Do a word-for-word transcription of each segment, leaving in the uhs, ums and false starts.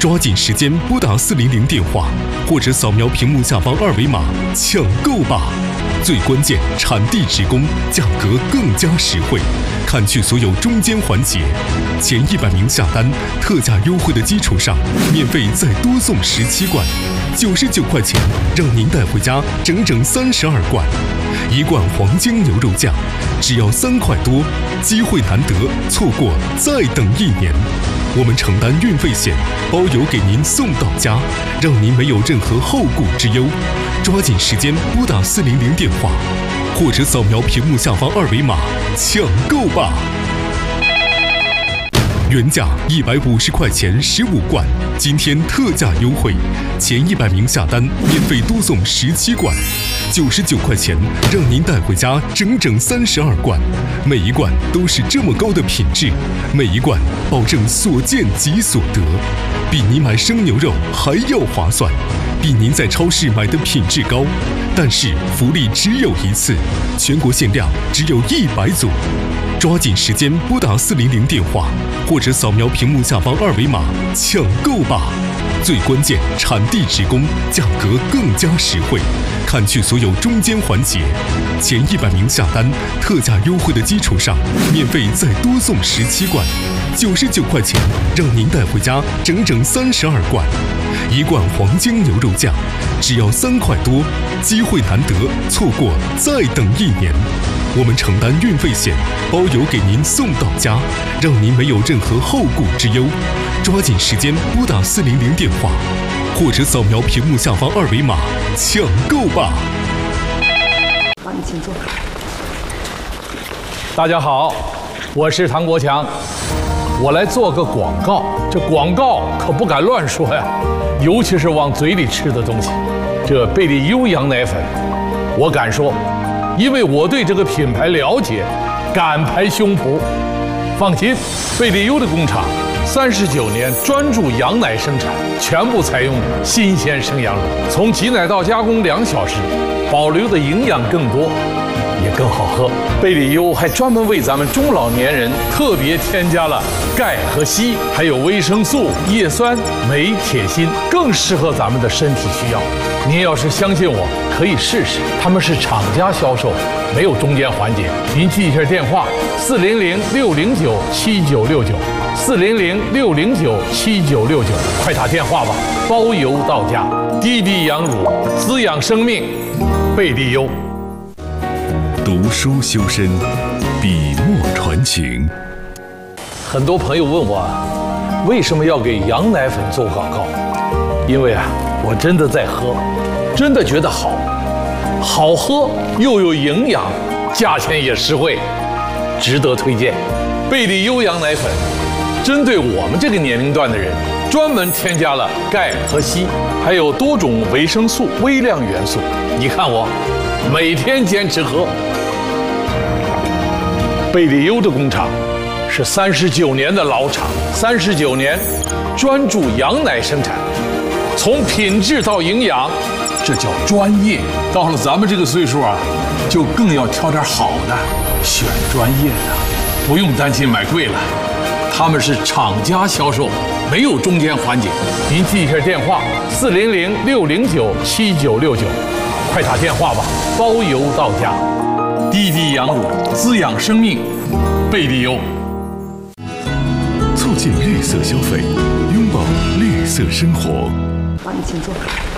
抓紧时间拨打四零零电话，或者扫描屏幕下方二维码抢购吧！最关键，产地直供，价格更加实惠，砍去所有中间环节。前一百名下单，特价优惠的基础上，免费再多送十七罐，九十九块钱，让您带回家整整三十二罐。一罐黄金牛肉酱，只要三块多，机会难得，错过再等一年。我们承担运费险，包邮给您送到家，让您没有任何后顾之忧。抓紧时间拨打四零零电话，或者扫描屏幕下方二维码抢购吧！原价一百五十块钱十五罐，今天特价优惠，前一百名下单免费多送十七罐，九十九块钱，让您带回家整整三十二罐，每一罐都是这么高的品质，每一罐保证所见即所得，比你买生牛肉还要划算，比您在超市买的品质高。但是福利只有一次，全国限量只有一百组。抓紧时间拨打四零零电话，或者扫描屏幕下方二维码抢购吧！最关键，产地直供，价格更加实惠，砍去所有中间环节。前一百名下单，特价优惠的基础上，免费再多送十七罐，九十九块钱，让您带回家整整三十二罐。一罐黄金牛肉酱，只要三块多，机会难得，错过再等一年。我们承担运费险，包邮给您送到家，让您没有任何后顾之忧。抓紧时间拨打四零零电话，或者扫描屏幕下方二维码抢购吧！ 好，你请坐。 大家好，我是唐国强，我来做个广告。这广告可不敢乱说呀，尤其是往嘴里吃的东西。这贝利优羊奶粉，我敢说。因为我对这个品牌了解，敢拍胸脯。放心，贝利优的工厂三十九年专注羊奶生产，全部采用新鲜生羊乳，从挤奶到加工两小时，保留的营养更多，也更好喝。贝利优还专门为咱们中老年人特别添加了钙和硒，还有维生素、叶酸、镁、铁、锌，更适合咱们的身体需要。您要是相信我，可以试试。他们是厂家销售，没有中间环节。您记一下电话：四零零六零九七九六九，四零零六零九七九六九，快打电话吧，包邮到家。滴滴羊乳，滋养生命，贝利优。 读书修身，笔墨传情。 很多朋友问我，为什么要给羊奶粉做广告？因为啊，我真的在喝，真的觉得好，好喝又有营养，价钱也实惠，值得推荐。贝利优羊奶粉针对我们这个年龄段的人，专门添加了钙和硒，还有多种维生素、微量元素。你看我每天坚持喝。贝利优的工厂是三十九年的老厂，三十九年专注羊奶生产，从品质到营养，这叫专业。到了咱们这个岁数啊，就更要挑点好的，选专业的，不用担心买贵了。他们是厂家销售，没有中间环节。您记一下电话：四零零六零九七九六九，快打电话吧，包邮到家。滴滴羊乳，滋养生命，贝利优。 促进绿色消费，拥抱绿色生活。 好，你请坐。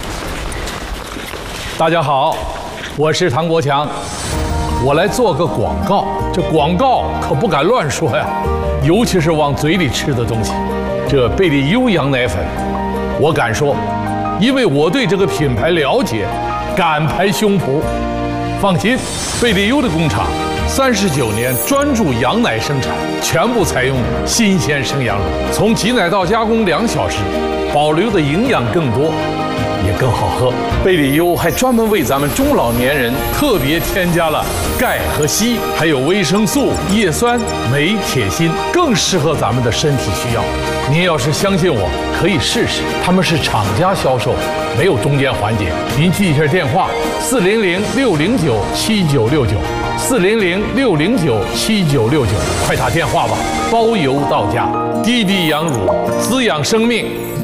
大家好，我是唐国强，我来做个广告。这广告可不敢乱说呀，尤其是往嘴里吃的东西。这贝利优羊奶粉，我敢说，因为我对这个品牌了解，敢拍胸脯。放心，贝利优的工厂三十九年专注羊奶生产，全部采用新鲜生羊乳，从挤奶到加工两小时，保留的营养更多，也更好喝。贝利优还专门为咱们中老年人特别添加了钙和硒，还有维生素、叶酸、镁、铁、锌，更适合咱们的身体需要。您要是相信我，可以试试。他们是厂家销售，没有中间环节。您记一下电话：四零零六零九七九六九，四零零六零九七九六九，快打电话吧，包邮到家。滴滴羊乳，滋养生命。